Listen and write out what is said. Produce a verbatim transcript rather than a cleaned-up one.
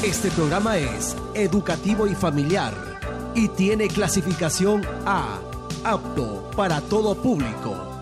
Este programa es educativo y familiar y tiene clasificación A, apto para todo público.